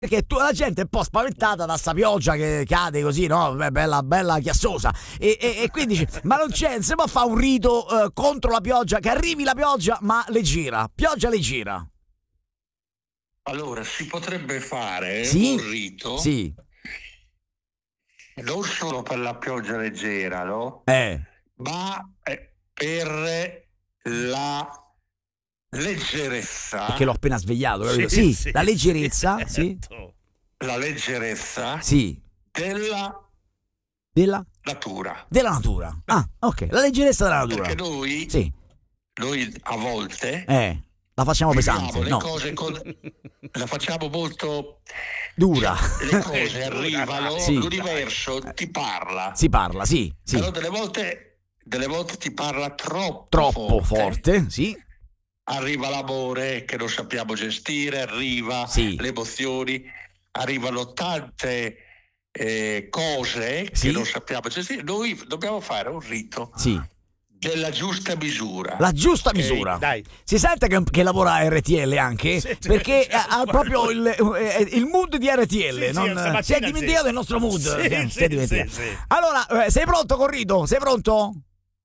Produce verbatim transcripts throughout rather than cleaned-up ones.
Perché tu, la gente è un po' spaventata da sta pioggia che cade così, no? Bella, bella chiassosa. E, e, e quindi dice, ma non c'è, non si può fare un rito eh, contro la pioggia, che arrivi la pioggia, ma leggera. Pioggia leggera. Allora, si potrebbe fare Sì? un rito, Sì. non solo per la pioggia leggera, no? Eh. Ma eh, per la leggerezza. Perché l'ho appena svegliato, capito? Sì, Sì, sì, la leggerezza, sì, sì. La leggerezza Sì. della Della? natura. Della natura. Ah, ok, la leggerezza della natura. Perché noi, Sì. noi a volte Eh, la facciamo pesante, le no? cose con- la facciamo molto Dura. le cose arrivano, Sì. l'universo ti parla, Si parla, sì, sì. però delle volte delle volte ti parla troppo, Troppo forte. forte, sì. Arriva l'amore che non sappiamo gestire, arriva Sì. le emozioni, arrivano tante eh, cose Sì. che non sappiamo gestire. Noi dobbiamo fare un rito Sì. della giusta misura. La giusta Ok? misura. Dai. Si sente che, che lavora a R T L anche? Sì, Perché certo. ha proprio il, eh, il mood di R T L. Sì, sì, non- stamattina si è dimenticato sì. del nostro mood. Sì, si è- sì, si è dimenticato. sì, sì. Allora, eh, sei pronto con Rito? Sei pronto?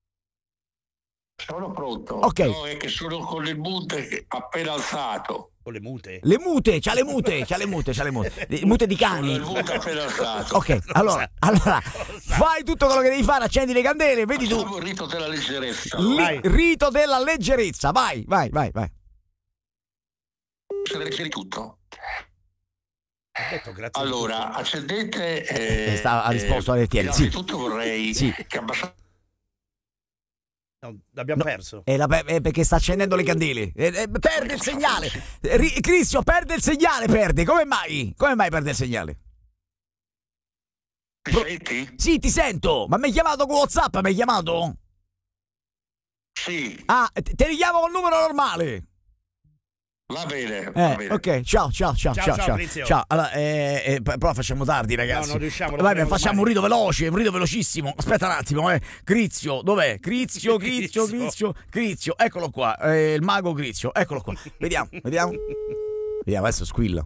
Sono pronto. Ok. No, è che sono con il mood appena alzato. Con le mute. Le mute, c'ha le mute, c'ha le mute, c'ha le mute. Le mute di Sono cani. il mood appena alzato. Ok, allora, allora, fai tutto quello che devi fare, accendi le candele, vedi tu. Facciamo il rito della leggerezza. Li- Vai. rito della leggerezza, vai, vai, vai, vai. Se leggeri tutto. Ho detto grazie. Allora, accendete. Eh, Eh, sta- ha risposto eh, alle T L, sì. innanzitutto vorrei Sì. che abbassate. No, l'abbiamo No. perso. Eh, la pe- eh, perché sta accendendo le candele. Eh, eh, perde il segnale. Eh, Ri- Cristian, perde il segnale, perde. Come mai? Come mai perde il segnale? Mi senti? Sì, ti sento. Ma mi hai chiamato con WhatsApp? Mi hai chiamato? Sì, Ah, te te richiamo col numero normale. va bene. Va Eh, bene. ok, ciao, ciao, ciao, Ciao, ciao, ciao, ciao. Crizio. Ciao. Allora, eh, eh, p- però facciamo tardi, ragazzi. No, non riusciamo, non Vai, abbiamo facciamo un mani. rito veloce, un rito velocissimo. Aspetta un attimo, eh. Crizio, dov'è? Crizio, Crizio, Crizio. Crizio, Crizio. Eccolo qua, eh, il mago Crizio. Eccolo qua. Vediamo, vediamo. Vediamo, adesso squilla.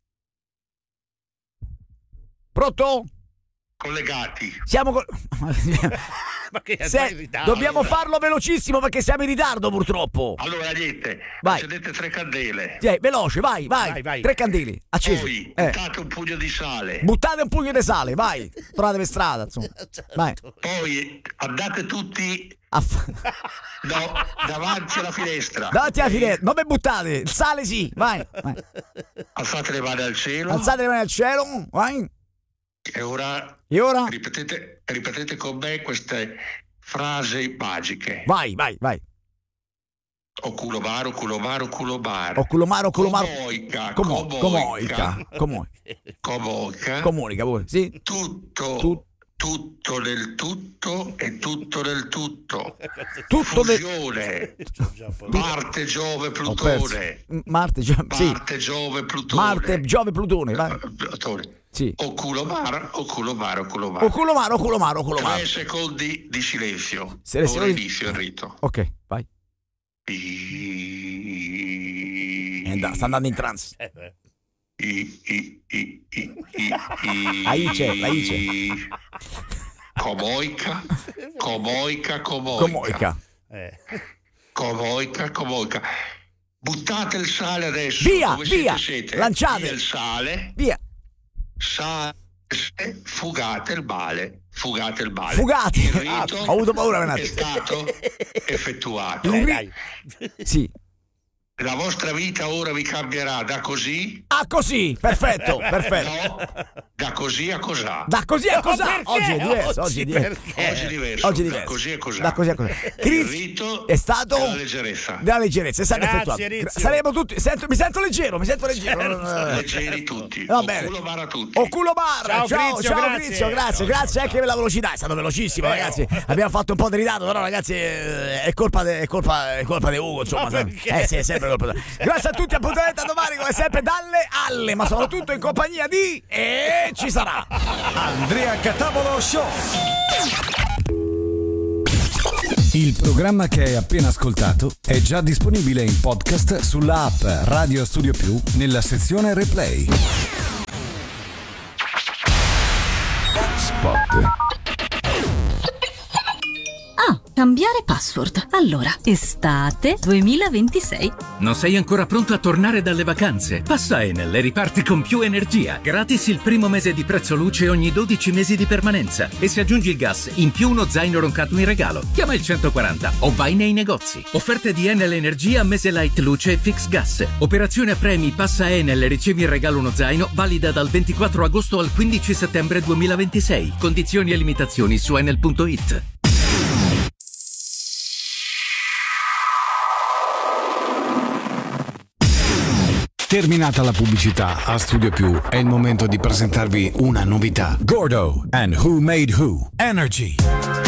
Pronto? Collegati. Siamo col... Ma che Se- sei in ritardo? dobbiamo farlo velocissimo perché siamo in ritardo purtroppo. Allora, niente. Vai. Accendete tre candele. Sì, veloce, vai, vai. Vai, vai. Tre candele, accesi. Poi Eh. buttate un pugno di sale. Buttate un pugno di sale, vai. Trovate per strada, insomma. Vai. Poi andate tutti A fa- no, davanti alla finestra. Davanti alla finestra, non mi buttate, il sale sì, vai, vai. Alzate le mani al cielo. Alzate le mani al cielo, vai. E ora E ora? ripetete, ripetete con me queste frasi magiche. Vai, vai, vai. Oculomaro, culomaro, culomaro. Oculomaro, oculomaro. Comoica, Como- comoica. Comoica, comoica. Comoica. Comunica pure, sì. Tutto, Tu- tutto nel tutto e tutto nel tutto. Tutto nel... Fusione. Già, poi- Marte, Giove, Ho perso. Plutone. M- Marte, Gio- sì. Marte, Giove, Plutone. Marte, Giove, Plutone, vai. Eh, Plutone. Sì. Oculomaro, oculomaro, oculomaro. Oculomaro, oculomaro, oculomaro. Tre secondi di silenzio. Se le Ora secondi- inizio il rito. Ok, vai. Eh, and- sta andando in trance. Eh, eh. I, i, i, i, i, i. La Ice, la Ice. Comoica, comoica, comoica. Comoica. Eh. Comoica, comoica. Buttate il sale adesso. Via, Dove via, siete, siete? lanciate. Via il sale. Via. Sale. Fugate il male. Fugate il male. Fugate. Il Ah, rito ho avuto paura, è Renato. stato effettuato. Il Eh, ri- dai. Sì. La vostra vita ora vi cambierà da così, Ah, così, perfetto, perfetto. no, da così a cosà. Da così a Ma cosà. perché? Oggi è diverso, oggi è diverso. perché? Oggi è diverso. Oggi è Da diverso. così a cosà. Da così a cosà. Il Chris rito è stato della leggerezza. della leggerezza, è stato Grazie, effettuato. Rizio. Gra- Saremo tutti. Sento, mi sento leggero, mi sento leggero. Certo. Eh, Leggeri tutti. Va O bene. culo bara tutti. O culo bar, Ciao, ciao, Crizio, ciao, grazie. Crizio, grazie, Ciao, grazie ciao, anche per la velocità, è stato velocissimo, ragazzi. Abbiamo fatto un po' di ritardo, però ragazzi eh, è colpa de, è colpa è colpa di Ugo, insomma. Ma sai. perché? Eh sì, è sempre colpa. di- Grazie a tutti, appuntamento a domani come sempre dalle alle, ma soprattutto in compagnia di e ci sarà Andrea Catavolo Show. Il programma che hai appena ascoltato è già disponibile in podcast sulla app Radio Studio Più nella sezione Replay. spot. Ah, cambiare password. Allora, estate duemilaventisei. Non sei ancora pronto a tornare dalle vacanze? Passa Enel e riparti con più energia. Gratis il primo mese di prezzo luce ogni dodici mesi di permanenza. E se aggiungi il gas, in più uno zaino roncato in regalo. Chiama il centoquaranta o vai nei negozi. Offerte di Enel Energia, mese light luce e fix gas. Operazione a premi, passa Enel e ricevi in regalo uno zaino, valida dal ventiquattro agosto al quindici settembre duemilaventisei. Condizioni e limitazioni su enel punto it. Terminata la pubblicità, a Studio Più è il momento di presentarvi una novità. Gordo and Who Made Who. Energy.